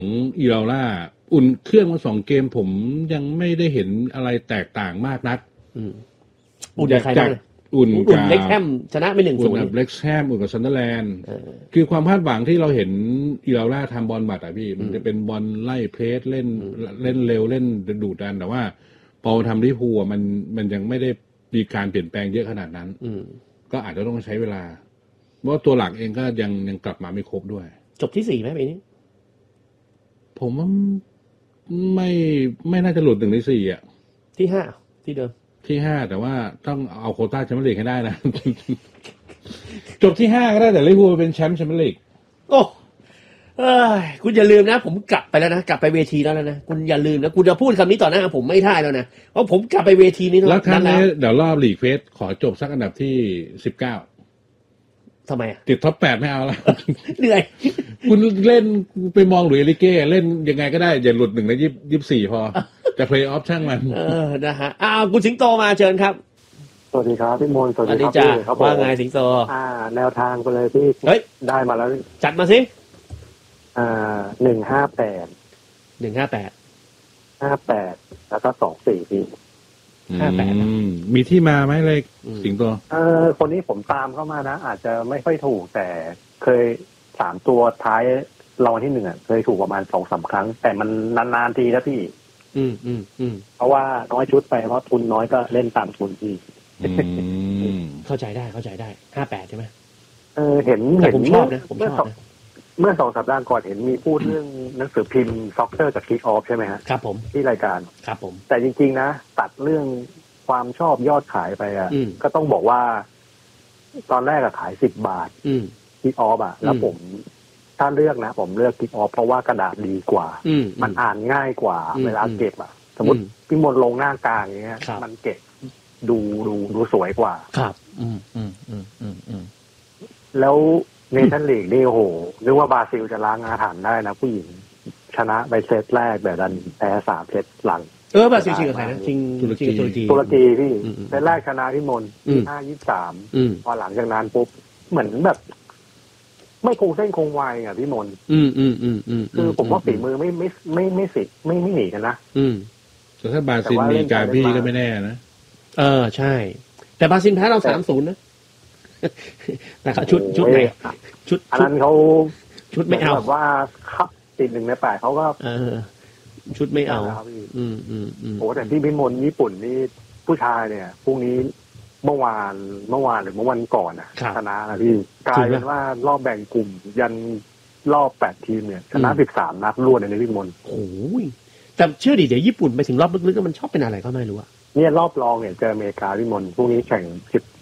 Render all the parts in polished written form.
อิราล่าอุ่นเครื่องมา2 เกมผมยังไม่ได้เห็นอะไรแตกต่างมากนักอุ่นกับใครบ้างอุ่นกับเล็กแฮมชนะไป 1-0 อุ่นกับเล็กแฮมอุ่นกับซันเดอร์แลนด์คือความคาดหวังที่เราเห็นอิราล่าทำบอลบัดอ่ะพี่มันจะเป็นบอลไล่เพรสเล่นเร็วเล่นดุดันแต่ว่าพอทำที่พูลมันยังไม่ได้มีการเปลี่ยนแปลงเยอะขนาดนั้นก็อาจจะต้องใช้เวลาเพราะตัวหลักเองก็ยังกลับมาไม่ครบด้วยจบที่4ไหมปีนี้ผมว่าไม่น่าจะหลุด1 ใน 4อ่ะที่5ที่เดิมที่5แต่ว่าต้องเอาโควต้าแชมเปี้ยนลีกให้ได้นะ จบที่5ก็ได้แต่ลิเวอร์พูลเป็นแชมป์แชมเปี้ยนลีกโอ้คุณอย่าลืมนะผมกลับไปแล้วนะกลับไปเวทีแล้วนะคุณอย่าลืมนะคุณจะพูดคำนี้ต่อหน้าผมไม่ได้แล้วนะเพราะผมกลับไปเวทีนี้แล้วครั้งนี้เดี๋ยวรอบลีกเฟสขอจบสักอันดับที่19 ทำไมอ่ะติดท็อป8ไม่เอาแล้วเหนื่อยคุณเล่นไปมองหลุยส์ เอลิเก้เล่นยังไงก็ได้อย่าหลุด1 ใน 24พอจะเพลย์ออฟช่างมันนะฮะคุณสิงโตมาเชิญครับสวัสดีครับพี่มนต์สวัสดีครับว่าไงสิงโตแนวทางไปเลยพี่ได้มาแล้วจัดมาสิ 158แล้วก็24พี่ 58มีที่มาไหมเลยสิงโตคนนี้ผมตามเข้ามานะอาจจะไม่ค่อยถูกแต่เคย3 ตัวท้ายรางวัลที่1อ่ะเคยถูกประมาณ 2-3 ครั้งแต่มันนานๆทีนะพี่เพราะว่าน้อยชุดไปเพราะทุนน้อยก็เล่นตามทุนพี่เข้าใจได้58ใช่ไหมเห็นผมชอบนะผมชอบนะเมื่อ2 สัปดาห์ก่อนเห็นมีพูดเรื่องหนังสือพิมพ์ซ็อกเกอร์กับคิกออฟใช่ไหมฮะครับผมที่รายการครับผมแต่จริงๆนะตัดเรื่องความชอบยอดขายไปอ่ะก็ต้องบอกว่าตอนแรกอะขาย10 บาทคิกออฟอะแล้วผมถ้าเลือกนะผมเลือกคิกออฟเพราะว่ากระดาษดีกว่ามันอ่านง่ายกว่าเวลาเก็บอะสมมติพี่มนลงหน้ากลางอย่างเงี้ยมันเก็บดูสวยกว่าครับแล้วเนชั่นลีกนี่โอ้โหนึกว่าบราซิลจะล้างอาถรรพ์ได้นะผู้หญิงชนะไปเซตแรกแบบดันแพ้3 เซตหลังบราซิลชิงกับใครนะชิงตุรกีพี่เซตแรกชนะพี่มน5-23พอหลังจากนั้นปุ๊บเหมือนแบบไม่คงเส้นคงวายอ่ะพี่มนคือผมว่าฝีมือไม่สิไม่หนีกันนะแต่ถ้าบราซิลมีการพี่ก็ไม่แน่นะใช่แต่บราซิลแพ้เรา 3-0 นะนะครับชุดไหนชุดอันนั้นเขาชุดไม่เอาแบบว่าครับติด1 ใน 8เขาก็ชุดไม่เอาโอ้แต่ที่พิมลญี่ปุ่นนี่ผู้ชายเนี่ยพรุ่งนี้เมื่อวานหรือเมื่อวันก่อนชนะนะพี่กลายเป็นว่ารอบแบ่งกลุ่มยันรอบ8 ทีมเนี่ยชนะ13 นัดรวดในพิมลโอ้ยแต่เชื่อดิเดี๋ยวญี่ปุ่นไปถึงรอบลึกๆมันชอบเป็นอะไรก็ไม่รู้อะเนี่ยรอบรองเนี่ยเจออเมริกาพิมลพรุ่งนี้แข่ง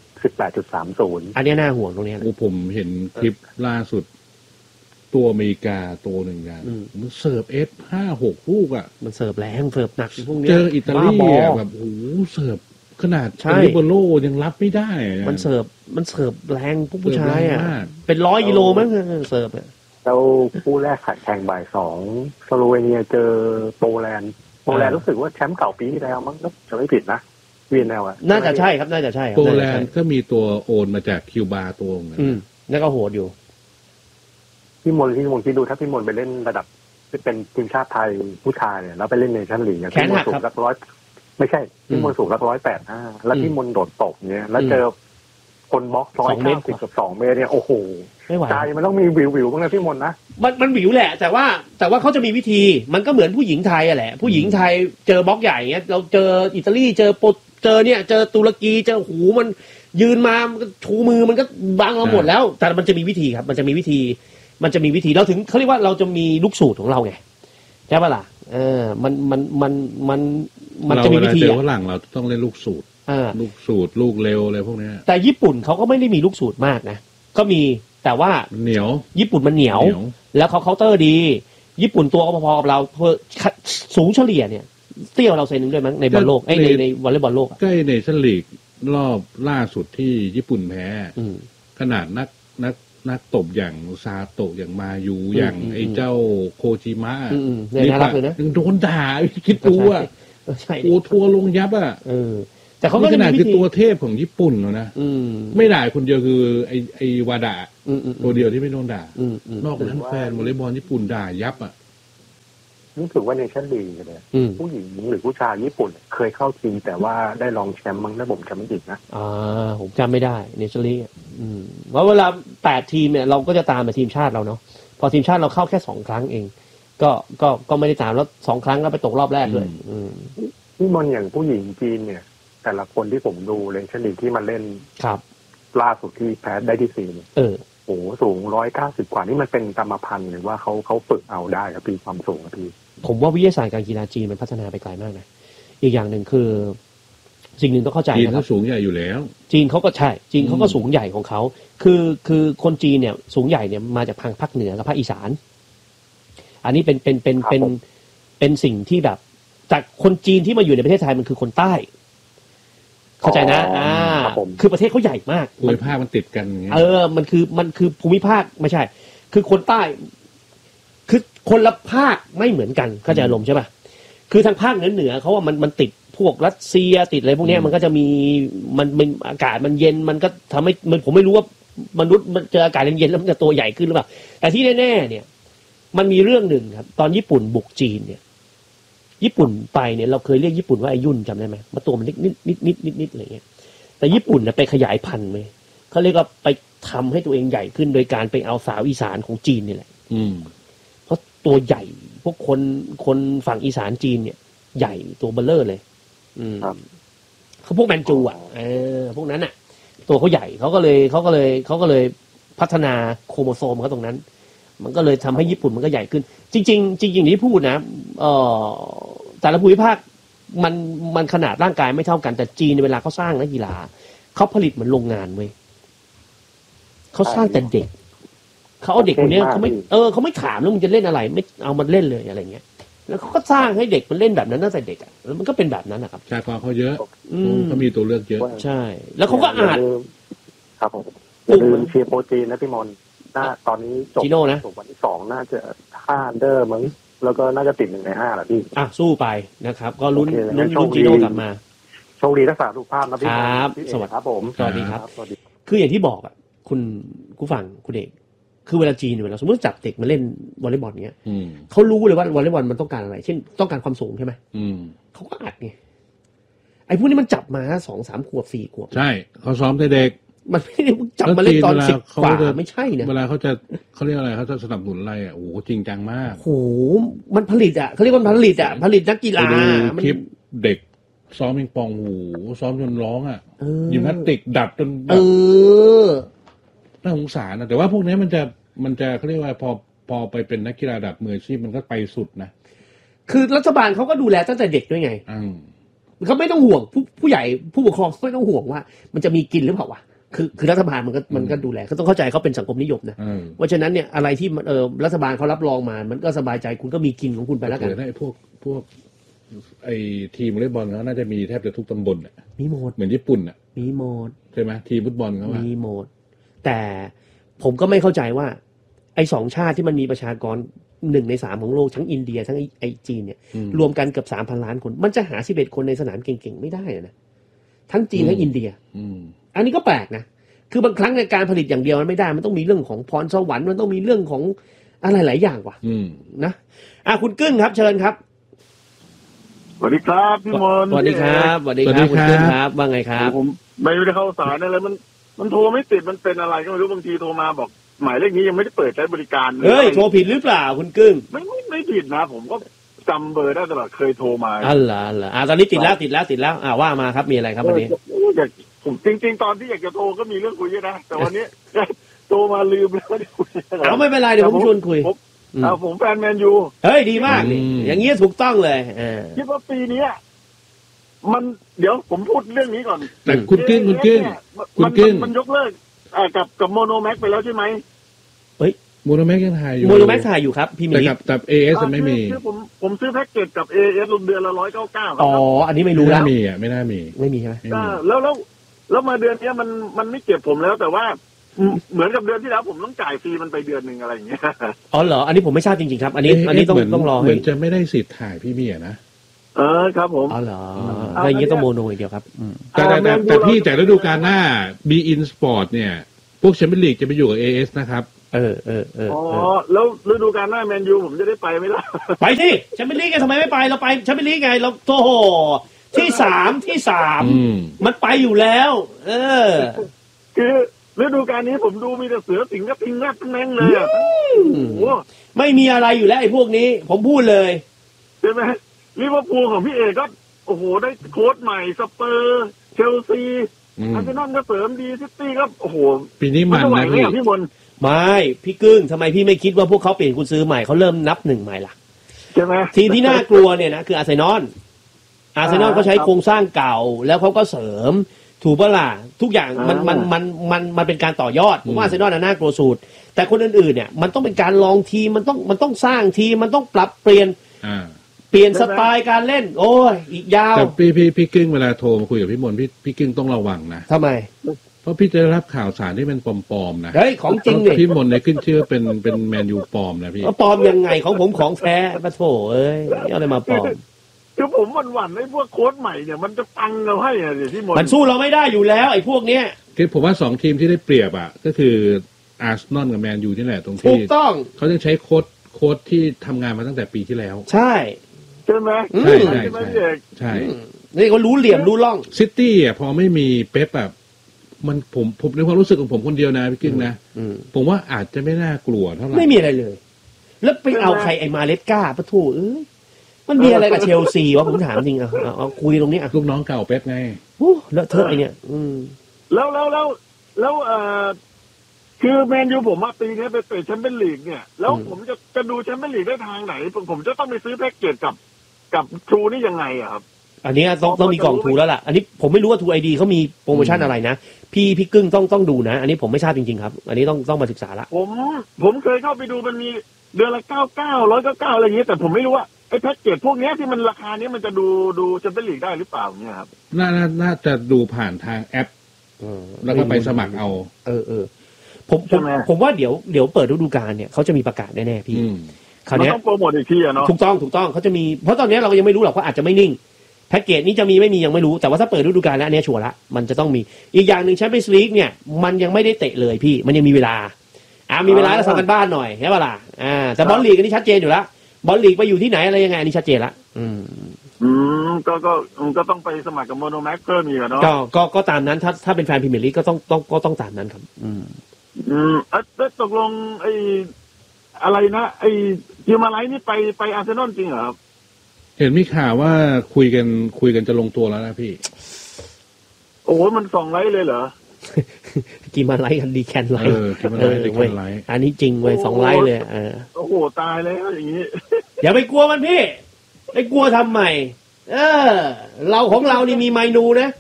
18.30 อันนี้น่าห่วงตรงนี้ผมเห็นคลิปล่าสุดตัวอเมริกาตัวหนึ่งกันมันเสิร์ฟ5-6 ลูกอ่ะมันเสิร์ฟแรงเสิร์ฟหนักพวกนี้เจออิตาลีแบบโอ้โหเสิร์ฟขนาดลิเบโรยังรับไม่ได้มันเสิร์ฟแรงพวกผู้ชายอ่ะเป็น100 กิโลมั้งเสิร์ฟอ่ะแล้วคู่แรกแข่งบ่าย 2สโลเวเนียเจอโปแลนด์รู้สึกว่าแชมป์เก่าปีที่แล้วมั้งจะไม่ผิดนะเวียนแนวน่าจะใช่ครับน่าจะใช่โปแลนด์ก็มีตัวโอนมาจากคิวบาตัวนึงแล้วก็โหดอยู่พี่มนคิดดูถ้าพี่มนไปเล่นระดับที่เป็นทีมชาติไทยผู้ชายเนี่ยแล้วไปเล่นเนชั่นลีกเนี่ยพี่มนสูง100ไม่ใช่พี่มนสูง185แล้วพี่มนโดดตกเนี่ยแล้วเจอคนบล็อก190กับ2 เมตรเนี่ยโอ้โหใจมันต้องมีวิวบ้างนะพี่มนนะมันวิวแหละแต่ว่าเขาจะมีวิธีมันก็เหมือนผู้หญิงไทยอ่ะแหละผู้หญิงไทยเจอบล็อกใหญ่เงี้ยเราเจออิตาลีเจอตุรกีเจอหูมันยืนมาชูมือมันก็บังเราหมดแล้วแต่มันจะมีวิธีครับมันจะมีวิธีเราถึงเขาเรียกว่าเราจะมีลูกสูตรของเราไงใช่ป่ะล่ะมันจะมีวิธีว่าหลังเราต้องเล่นลูกสูตรลูกเร็วอะไรพวกนี้แต่ญี่ปุ่นเขาก็ไม่ได้มีลูกสูตรมากนะก็มีแต่ว่าเหนียวญี่ปุ่นมันเหนียวแล้วเขาเคาน์เตอร์ดีญี่ปุ่นตัวพอๆกับเราสูงเฉลี่ยเนี่ยเตี้ยเราเซนนึงด้วยมั้งในบอลโลกในวอลเลย์บอลโลกใกล้ในชั่นลีกรอบล่าสุดที่ญี่ปุ่นแพ้ขนาดนักตบอย่างซาโตะอย่างมายูอย่างไอ้เจ้าโคจิมะนี่น่ารักเลยนะโดนด่าคิดดูอ่ะโอ้ทัวลงยับอ่ะแต่เขาก็ขนาดคือตัวเทพของญี่ปุ่นแล้วนะไม่ด่าคนเดียวคือไอ้วาดะตัวเดียวที่ไม่โดนด่านอกนั้นแฟนวอลเลย์บอลญี่ปุ่นด่ายับอ่ะรู้สึกว่าเนชั่นลีกเลยผู้หญิงหรือผู้ชายญี่ปุ่นเคยเข้าทีมแต่ว่าได้รองแชมป์มั้งถ้าผมจำไม่ผิดนะผมจำไม่ได้เนชั่นลีกเพราะเวลา8ทีมเนี่ยเราก็จะตามมาทีมชาติเราเนาะพอทีมชาติเราเข้าแค่2ครั้งเองก็ไม่ได้ตามแล้ว2ครั้งก็ไปตกรอบแรกเลยพี่มนอย่างผู้หญิงจีนเนี่ยแต่ละคนที่ผมดูเนชั่นลีกที่มาเล่นครับล่าสุดที่แพ้ได้ที่4เนี่ยโอ้สูง190กว่านี่มันเป็นกรรมพันธุ์หรือว่าเขาฝึกเอาได้ครับพี่ความสูงครับพี่ผมว่าวิทยาศาสตร์การกีฬาจีนมันพัฒนาไปไกลมากนะอีกอย่างหนึ่งคือสิ่งหนึ่งต้องเข้าใจจีนเขาสูงใหญ่อยู่แล้วจีนเขาก็ใช่จีนเขาก็สูงใหญ่ของเขาคือคนจีนเนี่ยสูงใหญ่เนี่ยมาจากทางภาคเหนือกับภาคอีสานอันนี้เป็นสิ่งที่แบบจากคนจีนที่มาอยู่ในประเทศไทยมันคือคนใต้เข้าใจนะคือประเทศเขาใหญ่มากภูมิภาคมันติดกันอย่างเงี้ยมันคือภูมิภาคไม่ใช่คือคนใต้คือคนละภาคไม่เหมือนกันเข้าใจอารมณ์ใช่ป่ะคือทางภาคเหนือเขาว่ามันติดพวกรัสเซียติดอะไรพวกนี้มันก็จะมีมันอากาศมันเย็นมันก็ทำให้ผมไม่รู้ว่ามนุษย์มันเจออากาศเย็นแล้วมันจะตัวใหญ่ขึ้นหรือเปล่าแต่ที่แน่ๆเนี่ยมันมีเรื่องหนึ่งครับตอนญี่ปุ่นบุกจีนเนี่ยญี่ปุ่นไปเนี่ยเราเคยเรียกญี่ปุ่นว่าไอ้ยุ่นจำได้ไหมมาตัวมันเล็กนิดอะไรเงี้ยแต่ญี่ปุ่นเนี่ยไปขยายพันธุ์เลยเขาเรียกว่าไปทำให้ตัวเองใหญ่ขึ้นโดยการไปเอาสาวอีสานของจีนนี่แหละเพราะตัวใหญ่พวกคนฝั่งอีสานจีนเนี่ยใหญ่ตัวเบลเลอร์เลยเขาพวกแมนจูพวกนั้นอ่ะตัวเขาใหญ่เขาก็เลยพัฒนาโครโมโซมเขาตรงนั้นมันก็เลยทำให้ญี่ปุ่นมันก็ใหญ่ขึ้นจริงที่พูดนะแต่ละภูมิภาคมันขนาดร่างกายไม่เท่ากันแต่จีนในเวลาเขาสร้างนักกีฬาเขาผลิตเหมือนโรงงานเว้ยเขาสร้างแต่เด็กเขาเอาเด็กคนนี้เขาไม่ถามแล้วมึงจะเล่นอะไรไม่เอามันเล่นเลยอะไรเงี้ยแล้วเขาก็สร้างให้เด็กมันเล่นแบบนั้นตั้งแต่เด็กอ่ะแล้วมันก็เป็นแบบนั้นนะครับชาติเขาเยอะเขามีตัวเลือกเยอะใช่แล้วเขาก็อาจครับผมอย่าลืมเชียร์โปรจีนนะพี่มนตอนนี้จบวันที่2น่าจะ5 อันเดอร์มั้งแล้วก็น่าจะติด1 ใน 5แหละพี่สู้ไปนะครับก็ลุ้นจีโน่กลับมาโชคดีรักษาสุขภาพนะพี่ครับสวัสดีครับผมสวัสดีครับคืออย่างที่บอกอ่ะคุณผู้ฟังคุณเอกคือเวลาจีนเวลาสมมติจับเด็กมาเล่นวอลเลย์บอลเงี้ยเขารู้เลยว่าวอลเลย์บอลมันต้องการอะไรเช่นต้องการความสูงใช่ไหมเขาก็อัดไงไอ้พวกนี้มันจับมา2-3 ขวบ4 ขวบใช่เขาซ้อมแต่เด็กมันไม่ได้จับมาเล่นตอน10 กว่าไม่ใช่นะเวลาเขาเรียกอะไรเขาจะสนับสนุนอะไรโอ้โหจริงจังมากโอ้โหมันผลิตเขาเรียกว่าผลิตนักกีฬาคลิปเด็กซ้อมปิงปองโอ้โหซ้อมจนร้องยิมนาสติกดัดจนน่าสงสารนะแต่ว่าพวกนี้มันจะเขาเรียกว่าพอไปเป็นนักกีฬาระดับมืออาชีพมันก็ไปสุดนะคือรัฐบาลเขาก็ดูแลตั้งแต่เด็กด้วยไงเขาไม่ต้องห่วงผู้ใหญ่ผู้ปกครองไม่ต้องห่วงว่ามันจะมีกินหรือเปล่าวะคือรัฐบาลมันก็ดูแลเขาต้องเข้าใจเขาเป็นสังคมนิยมนะเพราะฉะนั้นเนี่ยอะไรที่รัฐบาลเขารับรองมามันก็สบายใจคุณก็มีกินของคุณไปแล้วกันไอ้พวกไอ้ทีมวอลเลย์บอลเขาน่าจะมีแทบจะทุกตำบลมีหมดเหมือนญี่ปุ่นมีหมดใช่ไหมทีมฟุตบอลเขามีหมดแต่ผมก็ไม่เข้าใจว่าไอ้2 ชาติที่มันมีประชากร1 ใน 3ของโลกทั้งอินเดียทั้งไอจีนเนี่ยรวมกันเกือบ 3,000 ล้านคนมันจะหา11 คนในสนามเก่งๆไม่ได้นะทั้งจีนทั้งอินเดียอันนี้ก็แปลกนะคือบางครั้งในการผลิตอย่างเดียวมันไม่ได้มันต้องมีเรื่องของพรสวรรค์มันต้องมีเรื่องของอะไรหลายอย่างว่ะนะคุณกึ้งครับเชิญครับสวัสดีครับพี่มนสวัสดีครับสวัสดีครับคุณกึ้งครับว่าไงครับผมไม่ได้เข้าสายอะไรมันโทรไม่ติดมันเป็นอะไรก็ไม่รู้บางทีโทรมาบอกหมายเลขนี้ยังไม่ได้เปิดใช้บริการเฮ้ยโทรผิดหรือเปล่าคุณกึ้งไม่ผิดนะผมก็จำเบอร์ได้ตลอดเคยโทรมาเหรอตอนนี้ติดแล้วว่ามาครับมีอะไรครับวันนี้ผมจริงๆตอนที่อยากจะโทรก็มีเรื่องคุยนะแต่วันนี้โทรมาลืมแล้วไม่ได้คุยไม่เป็นไรเดี๋ยวผมชวนคุยผมแฟนแมนยูเฮ้ยดีมากอย่างนี้ถูกต้องเลยคิดว่าปีนี้มันเดี๋ยวผมพูดเรื่องนี้ก่อนแต่คุณกึ้งมันยกเลิกกับโมโนแม็กไปแล้วใช่ไหมเฮ้ยโมโนแม็กยังถ่ายอยู่โมโนแม็กถ่ายอยู่ครับพี่มีแต่กับ AS ไม่มีผมซื้อแพ็กเกจกับ AS ลงเดือนละ199 อ๋ออันนี้ไม่รู้แล้วไม่น่ามีใช่ไหมแล้วมาเดือนนี้มันไม่เก็บผมแล้วแต่ว่าเหมือนกับเดือนที่แล้วผมต้องจ่ายฟรีมันไปเดือนนึงอะไรอย่างเงี้ยเหรออันนี้ผมไม่ทราบจริงๆครับอันนี้ต้องรอเหมือนจะไม่ได้สิทธิ์ถ่ายพี่เมียนะครับผมเหรออะไรอย่างเงี้ยต้องโมโนอย่างเดียวครับแต่พี่แต่ฤดูกาลหน้า B In Sport เนี่ยพวกแชมเปี้ยนลีกจะไปอยู่กับ AS นะครับอ๋อแล้วฤดูกาลหน้าแมนยูผมจะได้ไปไหมล่ะไปที่แชมเปี้ยนลีกทำไมไม่ไปเราไปแชมเปี้ยนลีกไงเราโอ้โหที่สามมันไปอยู่แล้วคือฤดูกาลนี้ผมดูมีแต่เสือสิงห์กับทิงแรดทั้งนั้นเลยอ่ะไม่มีอะไรอยู่แล้วไอ้พวกนี้ผมพูดเลยใช่ไหมลิเวอร์พูลของพี่เอกก็โอ้โหได้โค้ชใหม่สเปอร์เชลซีอาร์เซนอลก็เสริมดีซิตี้ก็โอ้โหปีนี้มันนะพี่มนไม่พี่กึ้งทำไมพี่ไม่คิดว่าพวกเขาเปลี่ยนกุญซือใหม่เขาเริ่มนับหนึ่งใหม่ล่ะใช่ไหมทีมที่น่ากลัวเนี่ยนะคืออาร์เซนอลเขาใช้โครงสร้างเก่าแล้วเขาก็เสริมถูกปะล่ะทุกอย่างมันเป็นการต่อยอดผมว่าอาร์เซนอลน่ากลัวสุดแต่คนอื่นๆเนี่ยมันต้องเป็นการลองทีมมันต้องสร้างทีมมันต้องปรับเปลี่ยนสไตล์การเล่นโอ้ยอีกยาวแต่พี่กึ้งเวลาโทรมาคุยกับพี่มนพี่กึ้งต้องระวังนะทำไมเพราะพี่จะได้รับข่าวสารที่เป็นปลอมๆนะเฮ้ยของจริงเนี่ยพี่มนเนี่ยขึ้นชื่อเป็นแมนยูปลอมนะพี่ปลอมยังไงของผมของแท้ปะโถเอ้ยเอาอะไรมาปลอมคือผมหวั่นไอ้พวกโค้ชใหม่เนี่ยมันจะปังเราให้อะเดี๋ยวพี่มนมันสู้เราไม่ได้อยู่แล้วไอ้พวกเนี้ยคือผมว่า2ทีมที่ได้เปรียบอ่ะก็คืออาร์เซนอลกับแมนยูนี่แหละตรงที่ถูกต้องเขาจะใช้โค้ชที่ทำงานมาตั้งแต่ปีที่แล้วใช่ใช่ไหมใช่นี่เขารู้เหลี่ยมรู้ล่องซิตี้อ่ะพอไม่มีเป๊ปแบบมันผมในความรู้สึกของผมคนเดียวนะพี่กึ้งนะผมว่าอาจจะไม่น่ากลัวเท่าไหร่ไม่มีอะไรเลยแล้วไปเอาใครไอ้มาเลสกาปะทูมันมีอะไรกับเชลซีวะผมถามจริงเอาคุยตรงนี้ลูกน้องเก่าเป๊ปไงแล้วเธอไอเนี่ยแล้วคือแมนยูผมว่าปีนี้ไปเตะแชมเปี้ยนลีกเนี่ยแล้วผมจะดูแชมเปี้ยนลีกได้ทางไหนผมจะต้องไปซื้อแพ็กเกจกับทรูนี่ยังไงอะครับอันนี้ต้องมีกล่องทรูแล้วล่ะอันนี้ผมไม่รู้ว่าทรูไอดีเขามีโปรโมชั่นอะไรนะพี่กึ้งต้องดูนะอันนี้ผมไม่ทราบจริงๆครับอันนี้ต้องมาศึกษาละผมเคยเข้าไปดูมันมีเดือนละ99อะไรอย่างนี้แต่ผมไม่รู้ว่าไอ้แพ็กเกจพวกนี้ที่มันราคานี้มันจะดูแชมเปี้ยนลีกได้หรือเปล่าเนี่ยครับน่าจะดูผ่านทางแอปแล้วก็ไปสมัครเอาผมว่าเดี๋ยวเปิดฤดูกาลเนี่ยเขาจะมีประกาศแน่ๆพี่คราวนี้ต้องโปรโมทอีกทีอะเนาะถูกต้องเขาจะมีเพราะตอนนี้เรายังไม่รู้หรอกว่าอาจจะไม่นิ่งแพ็กเกจนี้จะมีไม่มียังไม่รู้แต่ว่าถ้าเปิดฤดูกาลแล้วอันนี้ชัวร์ละมันจะต้องมีอีกอย่างหนึ่งแชมเปี้ยนส์ลีกเนี่ยมันยังไม่ได้เตะเลยพี่มันยังมีเวลามีเวลาเราทำกันบ้านหน่อยใช่ป่ะล่ะแต่บอลลีกอันนี้ชัดเจนอยู่แล้วบอลลีกไปอยู่ที่ไหนอะไรยังไงอันนี้ชัดเจนละก็ต้องไปสมัครกับโมโนแม็กเพิ่มอีกเนาะก็ตามนั้นถ้าเป็นแฟนพรีเมียร์ลีกก็ต้องตามนั้นครับตกลงไอ้อะไรนะไอ้ทีมอะไรนี่ไปอาร์เซนอลจริงเหรอครับเห็นมีข่าวว่าคุยกันจะลงตัวแล้วนะพี่โอ้มัน2 ไลท์เลยเหรอกี่มาไลท์กันดีแคนไลท์กี่มาไลท์ดีแคนไลท์อันนี้จริงเว้ย2 ไลท์เลยโอ้โหตายแล้วอย่างนี้อย่าไปกลัวมันพี่ไอ้กลัวทำใหม่เราของเรานี่มีเมนูนะ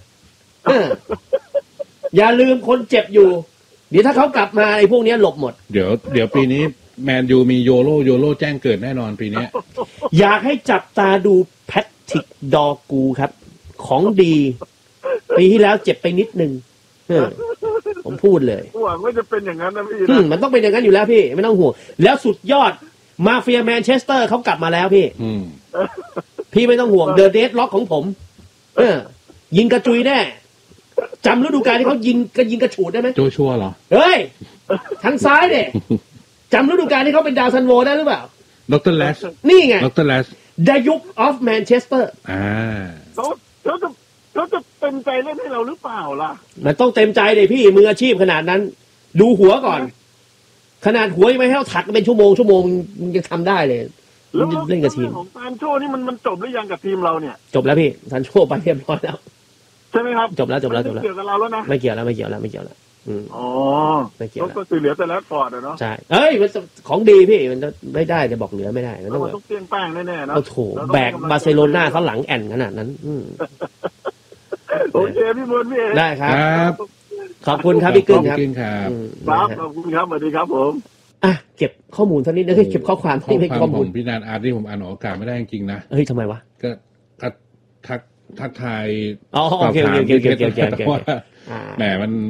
อย่าลืมคนเจ็บอยู่เดี๋ยวถ้าเขากลับมาไอ้พวกนี้หลบหมดเดี๋ยวปีนี้แมนยูมีโยโรแจ้งเกิดแน่นอนปีนี้อยากให้จับตาดูแพทริกดอกูครับของดีปีที่แล้วเจ็บไปนิดนึงผมพูดเลยหวังว่าจะเป็นอย่างนั้นนะพี่มันต้องเป็นอย่างนั้นอยู่แล้วพี่ไม่ต้องห่วงแล้วสุดยอดมาเฟียแมนเชสเตอร์เขากลับมาแล้วพี่ไม่ต้องห่วงเดอะเดดล็อกของผมยิงกระจุยแน่จำฤดูกาลที่เขายิงกระฉูดได้ไหมโจชัวเหรอเฮ้ยทางซ้ายเด็จำฤดูกาลที่เขาเป็นดาวซันโวได้หรือเปล่าดร.แลชนี่ไงดร.แลช The Youth of Manchester เขาจะเต็มใจเล่นให้เราหรือเปล่าล่ะมันต้องเต็มใจเลยพี่มืออาชีพขนาดนั้นดูหัวก่อนขนาดหัวยังไม่ให้เราถักเป็นชั่วโมงมันยังทำได้เลยเล่นกับทีมของซานโชนี่มันจบหรือยังกับทีมเราเนี่ยจบแล้วพี่ซานโชไปเรียบร้อยแล้วใช่ไหมครับจบแล้วไม่เกี่ยวกับเราแล้วนะไม่เกี่ยวแล้วอ๋อก็คือเหลือแต่แรดฟอร์ดเนาะใช่เอ้ยมันของดีพี่มันไม่ได้จะบอกเหลือไม่ได้มันต้องเตี้ยงแป้งแน่ๆนะโอ้โหแบกบาร์เซโลนาเขาหลังแอนขนาดนั้นโอเคพี่มนพี่ได้ครับขอบคุณครับพี่กึ้งครับขอบคุณครับสวัสดีครับผมเก็บข้อมูลสักนิดนึงเก็บข้อความให้ข้อมูลพี่นานอาร์ตที่ผมอ่านออกอากาศไม่ได้จริงๆนะเฮ้ยทำไมวะก็ทักทายโอเคแหม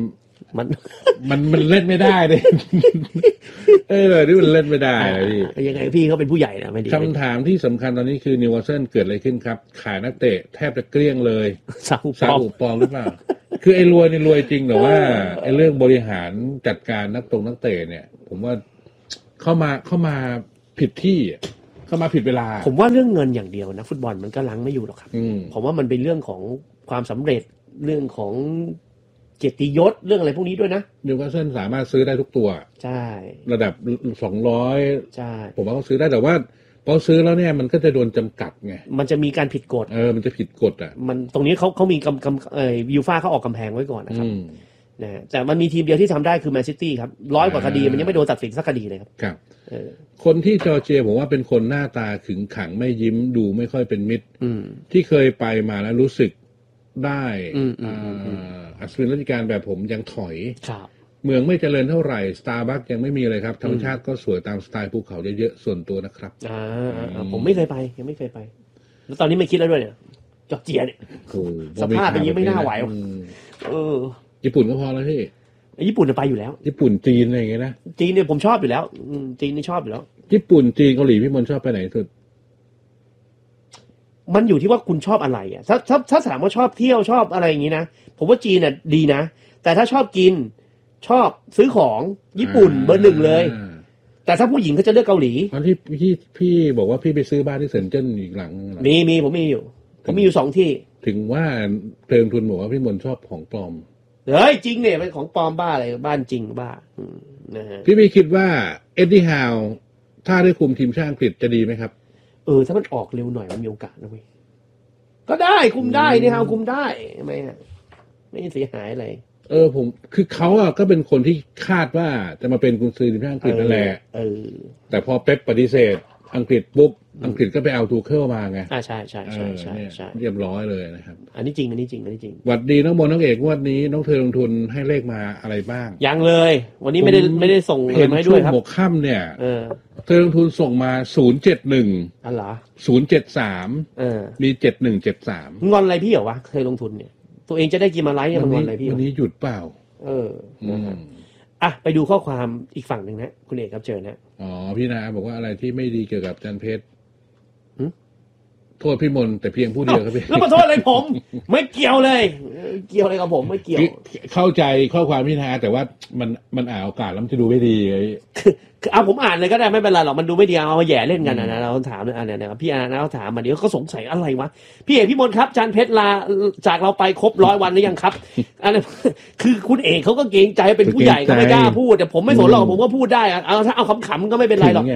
มันเล่นไม่ได้เลยนี่มันเล่นไม่ได้พี่ยังไงพี่เขาเป็นผู้ใหญ่นะไม่ดีคำถามที่สำคัญตอนนี้คือนิวคาสเซิลเกิดอะไรขึ้นครับขายนักเตะแทบจะเกลี้ยงเลยซาอุปองหรือเปล่าคือไอ้รวยนี่รวยจริงแต่ว่าไอ้เรื่องบริหารจัดการนักเตะเนี่ยผมว่าเข้ามาผิดที่เข้ามาผิดเวลาผมว่าเรื่องเงินอย่างเดียวนะฟุตบอลมันก็ล้างไม่อยู่หรอกครับผมว่ามันเป็นเรื่องของความสำเร็จเรื่องของเกียรติยศเรื่องอะไรพวกนี้ด้วยนะนิวคาสเซิลสามารถซื้อได้ทุกตัวใช่ระดับ200 ใช่ผมว่าเขาซื้อได้แต่ว่าพอซื้อแล้วเนี่ยมันก็จะโดนจำกัดไงมันจะมีการผิดกฎมันจะผิดกฎมันตรงนี้เขามียูฟ่าเขาออกกำแพงไว้ก่อนนะครับนะแต่มันมีทีมเดียวที่ทำได้คือแมนซิตี้ครับ100 กว่าคดีมันยังไม่โดนตัดสินสักคดีเลยครับครับคนที่จอร์เจียผมว่าเป็นคนหน้าตาขึงขังไม่ยิ้มดูไม่ค่อยเป็นมิตรที่เคยไปมาแล้วรู้สึกได้อัศวินราชการแบบผมยังถอยเมืองไม่เจริญเท่าไหร่สตาร์บัคยังไม่มีเลยครับธรรมชาติก็สวยตามสไตล์ภูเขาเยอะๆส่วนตัวนะครับผมไม่เคยไปยังไม่เคยไปแล้วตอนนี้ไม่คิดแล้วด้วยเนี่ยจอร์เจียเนี่ยสภาพเป็นยังไม่น่าไหวญี่ปุ่นก็พอแล้วพี่ญี่ปุ่นจะไปอยู่แล้วญี่ปุ่นจีนอะไรอย่างเงี้ยนะจีนเนี่ยผมชอบอยู่แล้วจีนนี่ชอบอยู่แล้วญี่ปุ่นจีนเกาหลีพี่มนชอบไปไหนสุดมันอยู่ที่ว่าคุณชอบอะไรอ่ะถ้าถามว่าชอบเที่ยวชอบอะไรอย่างงี้นะผมว่าจีนน่ะดีนะแต่ถ้าชอบกินชอบซื้อของญี่ปุ่นเบอร์ 1เลยแต่ถ้าผู้หญิงเขาจะเลือกเกาหลีตอนที่พี่บอกว่าพี่ไปซื้อบ้านที่เซินเจิ้นอีกหลังมีผมมีอยู่2ที่ถึงว่าเพลิงทุนบอกว่าพี่มนชอบของปลอมเฮ้ยจริงเนี่ยเป็นของปลอมบ้าอะไรบ้านจริงบ้านะฮะพี่คิดว่าเอ็ดดี้ฮาวถ้าได้คุมทีมชาติอังกฤษจะดีไหมครับถ้ามันออกเร็วหน่อยมันมีโอกาสนะเว้ยก็ได้คุมได้นี่ฮาวคุมได้ทำไมอ่ะไม่เสียหายอะไรผมคือเขาก็เป็นคนที่คาดว่าจะมาเป็นกุนซือทีมชาติอังกฤษนั่นแหละแต่พอเป๊ปปฏิเสธอังกฤษปุ๊บอังกฤษก็ไปเอาทูเคิลมาไงใช่เรียบร้อยเลยนะครับอันนี้จริงหวัดดีน้องมนน้องเอกงวดนี้น้องเธอลงทุนให้เลขมาอะไรบ้างยังเลยวันนี้ไม่ได้ส่งเห็นให้ด้วยครับหัวค่ำเนี่ยเธอลงทุนส่งมา071 อ๋อเหรอ 073มี7173 งอนอะไรพี่เหรอวะเคยลงทุนเนี่ยตัวเองจะได้กินมาไลฟ์มันงอนอะไรพี่วันนี้หยุดเปล่าไปดูข้อความอีกฝั่งหนึ่งนะคุณเอกครับเชิญนะพี่นาบอกว่าอะไรที่ไม่ดีเกี่ยวกับจันเพชรโทษพี่มนแต่เพียงผู้เดียวครับพี่แล้วมาโทษอะไรผมไม่เกี่ยวเลยเกี่ยวอะไรกับผมไม่เกี่ยวเข้าใจข้อความพี่นาแต่ว่ามันอ่านโอกาสแล้วมันจะดูไม่ดีเอาผมอ่านเลยก็ได้ไม่เป็นไรหรอกมันดูไม่ดีเอามาแย่เล่นกันนะเราถามเลยเนี่ยพี่อานะเขาถามมาเดี๋ยวเขาสงสัยอะไรวะพี่เอกพี่มนครับจันเพชรลาจากเราไปครบ100 วันหรือยังครับอันนี้คือคุณเอกเขาก็เกรงใจเป็นผู้ใหญ่เขาไม่กล้าพูดแต่ผมไม่สนหรอกผมก็พูดได้เอาถ้าเอาขำๆก็ไม่เป็นไรหรอก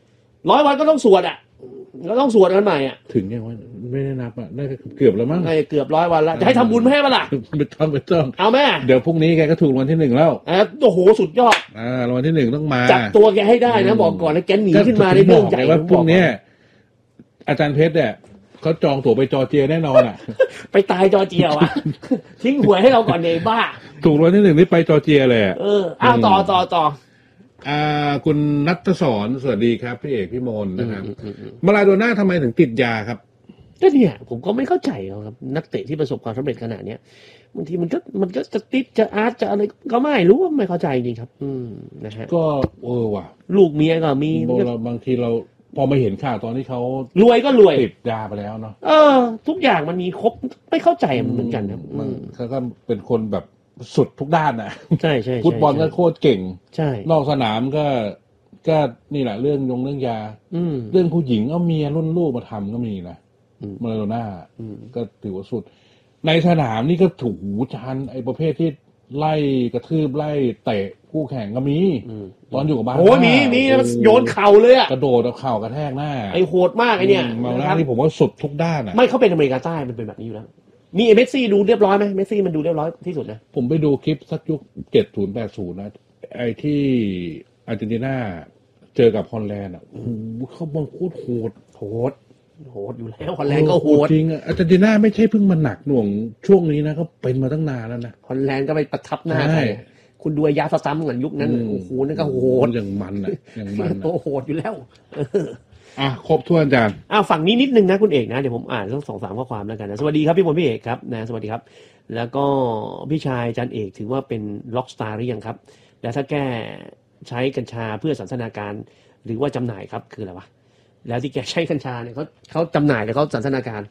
100 วันก็ต้องสวดก็ต้องสวดกันใหม่ถึงยังว่าไม่ได้นับได้เกือบแล้วมั้งเกือบ100 วันแล้วจะให้ทำบุญไม่ให้ป่ะล่ะไม่ต้องเอาแม่เดี๋ยวพรุ่งนี้แกก็ถูกรางวัลที่1แล้วโอ้โหสุดยอดรางวัลที่1ต้องมาจับตัวแกให้ได้นะบอกก่อนนะแกหนีขึ้นมาในเรื่องใหญ่ว่าพรุ่งนี้อาจารย์เพชรเนี่ยเขาจองตั๋วไปจอร์เจียแน่นอนไปตายจอร์เจียว่ะทิ้งหวยให้เราก่อนเนบ้าถูกรางวัลที่1นี่ไปจอร์เจียเลยต่อคุณณัฐศรสวัสดีครับพี่เอกพี่มนนะครับมาลาโดน่าทำไมถึงติดยาครับก็เนี่ยผมก็ไม่เข้าใจครับนักเตะที่ประสบความสำเร็จขนาดเนี้ยบางทีมันก็จะติดจะอาร์ตจะอะไรก็ไม่รู้ว่าไม่เข้าใจจริงครับนะฮะก็ว่ะลูกเมียก็มีบางทีเราพอมาเห็นข่าวตอนที่เขารวยก็รวยติดยาไปแล้วเนาะทุกอย่างมันมีครบไม่เข้าใจมันเหมือนกันนะเขาก็เป็นคนแบบสุดทุกด้านนะใช่ฟุตบอลก็โคตรเก่งใช่นอกสนามก็นี่แหละเรื่องยาเรื่องผู้หญิงเอาเมียรุ่นลูกมาทำก็มีนะมาราโดน่าก็ถือว่าสุดในสนามนี่ก็ถูชันไอ้ประเภทที่ไล่กระทืบไล่เตะคู่แข่งก็มีตอนอยู่กับบ้านโอ้มีโยนเข่าเลยกระโดดเอาเข่ากระแทกหน้าไอ้โหดมากไอ้เนี่ยมารานี่ผมว่าสุดทุกด้านไม่เขาเป็นอเมริกาใต้มันเป็นแบบนี้อยู่แล้วมีเมสซี่ดูเรียบร้อยไหมเมสซี่มันดูเรียบร้อยที่สุดนะผมไปดูคลิปสักยุค70-80นะไอ้ที่อาร์เจนตินาเจอกับฮอลแลนด์โอ้โหเขาบอลโคตรโหดอยู่แล้วฮอลแลนด์ก็โหดจริงอาร์เจนตินาไม่ใช่เพิ่งมาหนักหน่วงช่วงนี้นะก็เป็นมาตั้งนานแล้วนะฮอลแลนด์ก็ไปประทับหน้าใครคุณดูยาซ้ำเหมือนยุคนั้นโอ้โหนั่นก็โหดอย่างมันโหดอยู่แล้วครบถ้วนอาจารย์ฝั่งนี้นิดนึงนะคุณเอกนะเดี๋ยวผมอ่านสัก 2-3 ข้อความแล้วกันนะสวัสดีครับพี่มนพี่เอกครับนะสวัสดีครับแล้วก็พี่ชายอาจารย์เอกถือว่าเป็นล็อกสตาร์หรือยังครับแล้วถ้าแก้ใช้กัญชาเพื่อสันทนาการหรือว่าจำหน่ายครับคืออะไรวะแล้วที่แกใช้กัญชาเนี่ยเขาจำหน่ายหรือเขาสันทนาการ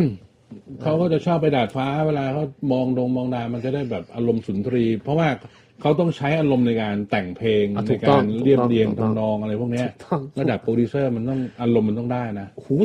เขาก็จะชอบไปดาดฟ้าเวลาเขามองดามันจะได้แบบอารมณ์สุนทรีเพราะว่าเขาต้องใช้อารมณ์ในการแต่งเพลงในการเรียบเรียงทำนองอะไรพวกนี้ระดับโปรดิวเซอร์มันต้องอารมณ์มันต้องได้นะหู